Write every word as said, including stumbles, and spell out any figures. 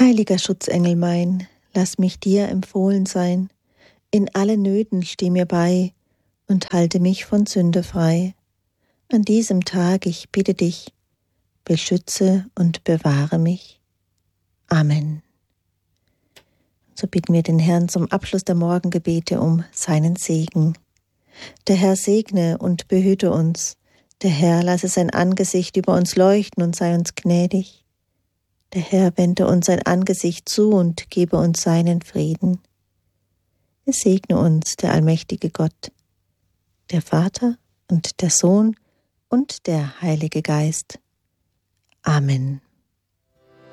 Heiliger Schutzengel mein, lass mich dir empfohlen sein, in allen Nöten steh mir bei und halte mich von Sünde frei. An diesem Tag, ich bitte dich, beschütze und bewahre mich. Amen. So bitten wir den Herrn zum Abschluss der Morgengebete um seinen Segen. Der Herr segne und behüte uns. Der Herr lasse sein Angesicht über uns leuchten und sei uns gnädig. Der Herr wende uns sein Angesicht zu und gebe uns seinen Frieden. Es segne uns der allmächtige Gott, der Vater und der Sohn und der Heilige Geist. Amen.